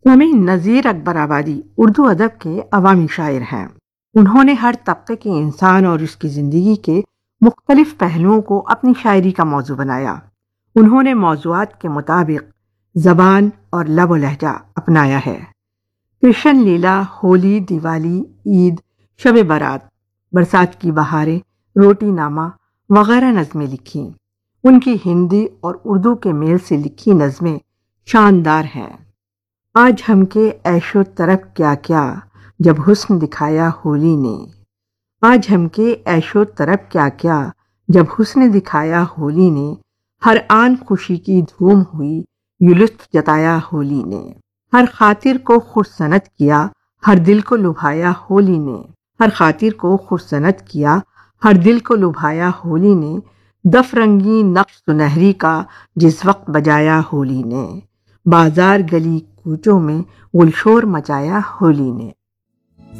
امین نذیر اکبر آبادی اردو ادب کے عوامی شاعر ہیں۔ انہوں نے ہر طبقے کے انسان اور اس کی زندگی کے مختلف پہلوؤں کو اپنی شاعری کا موضوع بنایا۔ انہوں نے موضوعات کے مطابق زبان اور لب و لہجہ اپنایا ہے۔ کرشن لیلا، ہولی، دیوالی، عید، شب برات، برسات کی بہاریں، روٹی نامہ وغیرہ نظمیں لکھیں۔ ان کی ہندی اور اردو کے میل سے لکھی نظمیں شاندار ہیں۔ آج ہم کے عیش و طرب کیا کیا جب حسن دکھایا ہولی نے، آج ہم کے عیش و طرب کیا کیا جب حسن دکھایا ہولی نے، ہر آن خوشی کی دھوم ہوئی یوں لطف جتایا ہولی نے، ہر خاطر کو خرسنت کیا ہر دل کو لبھایا ہولی نے، ہر خاطر کو خرسنت کیا ہر دل کو لبھایا ہولی نے، دف رنگی نقش سنہری کا جس وقت بجایا ہولی نے، بازار گلی کوچوں میں گلشور مچایا ہولی نے۔